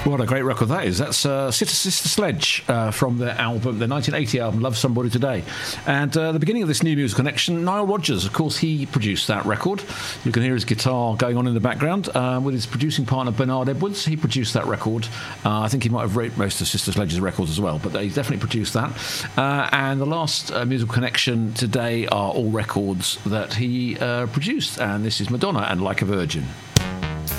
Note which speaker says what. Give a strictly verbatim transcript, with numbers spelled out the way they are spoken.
Speaker 1: What a great record that is. That's uh, Sister, Sister Sledge uh, from their album, their nineteen eighty album, Love Somebody Today. And uh, the beginning of this new musical connection, Nile Rodgers, of course, he produced that record. You can hear his guitar going on in the background uh, with his producing partner, Bernard Edwards. He produced that record. Uh, I think he might have wrote most of Sister Sledge's records as well, but they definitely produced that. Uh, and the last uh, musical connection today are all records that he uh, produced. And this is Madonna and Like a Virgin.